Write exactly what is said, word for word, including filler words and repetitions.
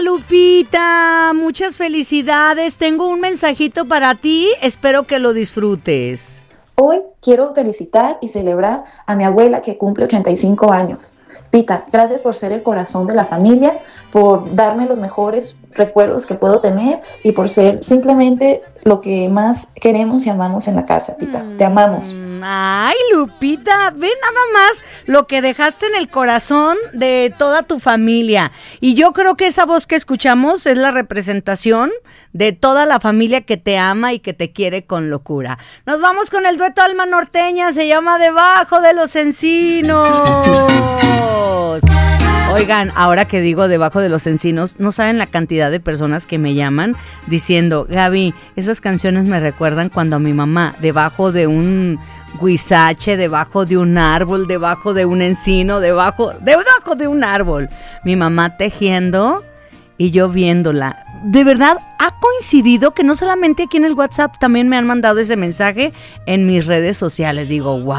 Lupita, muchas felicidades. Tengo un mensajito para ti. Espero que lo disfrutes. Hoy quiero felicitar y celebrar a mi abuela que cumple ochenta y cinco años. Pita, gracias por ser el corazón de la familia, por darme los mejores recuerdos que puedo tener y por ser simplemente lo que más queremos y amamos en la casa, Pita. Mm. Te amamos. Ay, Lupita, ve nada más lo que dejaste en el corazón de toda tu familia. Y yo creo que esa voz que escuchamos es la representación de toda la familia que te ama y que te quiere con locura. Nos vamos con el dueto Alma Norteña, se llama Debajo de los Encinos. Oigan, ahora que digo Debajo de los Encinos, no saben la cantidad de personas que me llaman diciendo, Gaby, esas canciones me recuerdan cuando a mi mamá, debajo de un huizache, debajo de un árbol, debajo de un encino, debajo, debajo de un árbol, mi mamá tejiendo y yo viéndola. De verdad, ha coincidido que no solamente aquí en el WhatsApp, también me han mandado ese mensaje en mis redes sociales. Digo, wow.